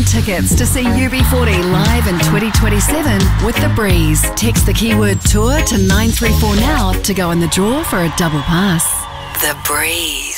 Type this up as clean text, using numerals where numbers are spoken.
tickets to see UB40 live in 2027 with The Breeze. Text the keyword tour to 934 now to go in the draw for a double pass. The Breeze.